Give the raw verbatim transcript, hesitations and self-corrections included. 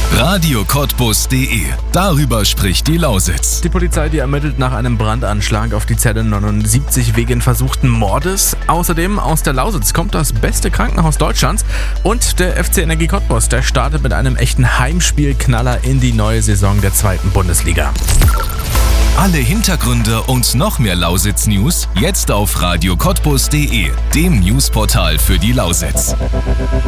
radio cottbus punkt de. Darüber spricht die Lausitz. Die Polizei, die ermittelt nach einem Brandanschlag auf die Zelle neunundsiebzig wegen versuchten Mordes. Außerdem aus der Lausitz kommt das beste Krankenhaus Deutschlands. Und der F C Energie Cottbus, der startet mit einem echten Heimspielknaller in die neue Saison der zweiten Bundesliga. Alle Hintergründe und noch mehr Lausitz-News jetzt auf radio cottbus punkt de, dem Newsportal für die Lausitz.